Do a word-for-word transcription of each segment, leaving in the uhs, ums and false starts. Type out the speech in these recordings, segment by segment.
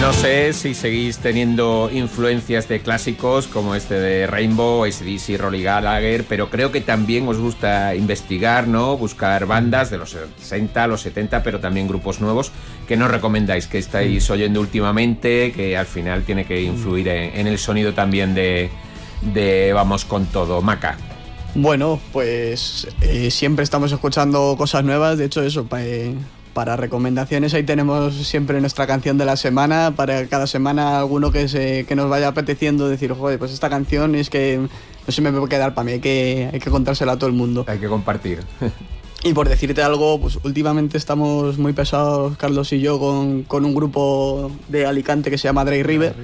No sé si seguís teniendo influencias de clásicos como este de Rainbow, A C D C, Rory Gallagher, pero creo que también os gusta investigar, ¿no? Buscar bandas de los sesenta, los setenta, pero también grupos nuevos. ¿Qué nos recomendáis que estáis oyendo últimamente, que al final tiene que influir en, en el sonido también de, de Vamos con Todo? Maca. Bueno, pues eh, siempre estamos escuchando cosas nuevas, de hecho eso, pa, eh, para recomendaciones ahí tenemos siempre nuestra canción de la semana, para cada semana alguno que, se, que nos vaya apeteciendo decir, joder, pues esta canción es que no se me puede quedar para mí, hay que, hay que contársela a todo el mundo. Hay que compartir. Y por decirte algo, pues últimamente estamos muy pesados, Carlos y yo, con, con un grupo de Alicante que se llama Dry River.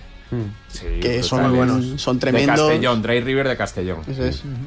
Sí, que son muy buenos, son tremendos. De Castellón, Dry River de Castellón. Eso es. Uh-huh.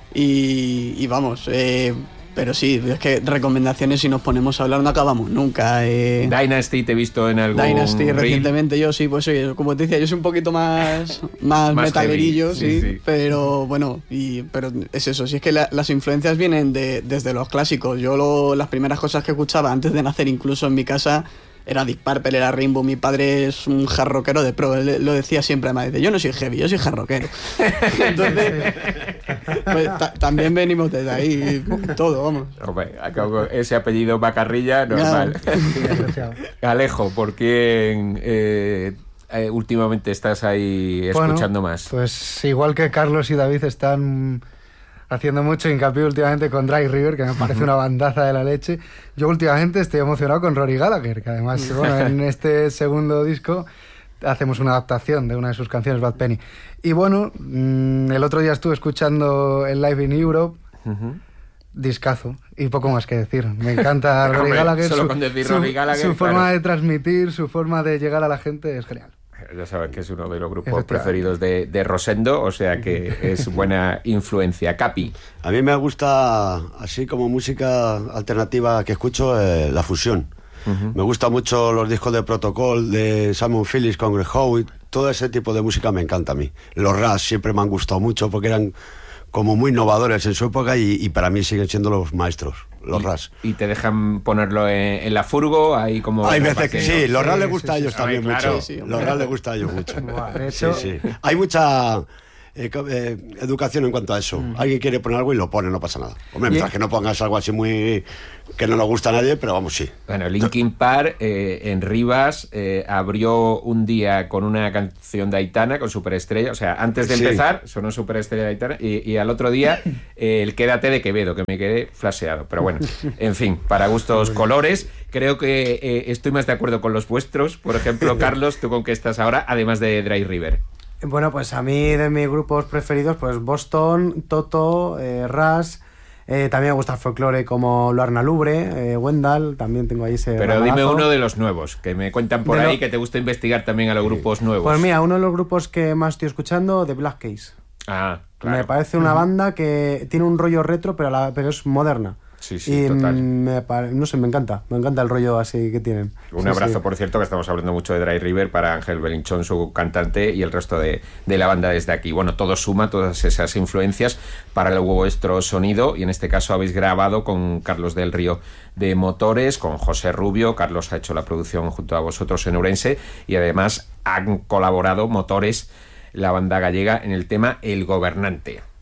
y, y vamos, eh, pero sí, es que recomendaciones si nos ponemos a hablar no acabamos nunca. Eh. Dynasty, te he visto en algún Dynasty reel. Recientemente, yo sí, pues oye, como te decía, yo soy un poquito más, más, más metalerillo, sí, sí, sí, pero bueno, y, pero es eso, si es que la, las influencias vienen de, desde los clásicos. Yo lo, las primeras cosas que escuchaba antes de nacer, incluso en mi casa, era Deep Purple, era Rainbow. Mi padre es un hard rockero de pro, él lo decía siempre, además, dice, yo no soy heavy, yo soy hard rockero. Entonces, pues, ta- también venimos desde ahí, todo, vamos. Ese apellido Bacarrilla, normal. No. Alejo, ¿por quién eh, eh, últimamente estás ahí escuchando bueno, más? Pues igual que Carlos y David están haciendo mucho hincapié últimamente con Dry River, que me parece una bandaza de la leche. Yo últimamente estoy emocionado con Rory Gallagher, que además, bueno, en este segundo disco hacemos una adaptación de una de sus canciones, Bad Penny. Y bueno, mmm, el otro día estuve escuchando el Live in Europe, uh-huh. discazo, y poco más que decir. Me encanta Rory Gallagher. Solo su, con decir su, Rory Gallagher, su forma claro. de transmitir, su forma de llegar a la gente es genial. Ya sabes que es uno de los grupos preferidos de, de Rosendo, o sea que es buena influencia. Capi. A mí me gusta, así como música alternativa que escucho, eh, la fusión. Uh-huh. Me gusta mucho los discos de Protocol, de Simon Phillips con Greg Howitt. Todo ese tipo de música me encanta a mí. Los Rush siempre me han gustado mucho porque eran como muy innovadores en su época y, y para mí siguen siendo los maestros, los Rush. ¿Y te dejan ponerlo en, en la furgo? Ahí como hay veces que sí, los Rush sí, les gusta sí, a ellos sí, también claro. mucho. Sí, sí, los Rush les gusta a ellos mucho. De hecho, sí, sí. Hay mucha eh, eh, educación en cuanto a eso. Mm. Alguien quiere poner algo y lo pone, no pasa nada. Hombre, mientras que no pongas algo así muy que no nos gusta a nadie, pero vamos, sí. Bueno, Linkin Park eh, en Rivas eh, abrió un día con una canción de Aitana, con Superestrella, o sea, antes de sí. empezar sonó Superestrella de Aitana y, y al otro día eh, el Quédate de Quevedo, que me quedé flasheado, pero bueno, en fin, para gustos colores. Creo que eh, estoy más de acuerdo con los vuestros. Por ejemplo, Carlos, ¿tú con qué estás ahora? Además de Dry River. Bueno, pues a mí de mis grupos preferidos, pues Boston, Toto, eh, Rush. Eh, también me gusta el folclore como Luarna Lubre, eh, Wendell, también tengo ahí ese Pero ramalazo. Dime uno de los nuevos, que me cuentan por de ahí lo... que te gusta investigar también a los grupos nuevos. Pues mira, uno de los grupos que más estoy escuchando, The Black Keys. Ah, claro. Me parece una banda que tiene un rollo retro, pero, la, pero es moderna. Sí, sí, y total. Me, no sé, me encanta, me encanta el rollo así que tienen. Un sí, abrazo, sí. por cierto, que estamos hablando mucho de Dry River para Ángel Belinchón, su cantante, y el resto de, de la banda desde aquí. Bueno, todo suma, todas esas influencias para el vuestro sonido, y en este caso habéis grabado con Carlos del Río de Motores, con José Rubio. Carlos ha hecho la producción junto a vosotros en Ourense, y además han colaborado Motores, la banda gallega, en el tema El Gobernante.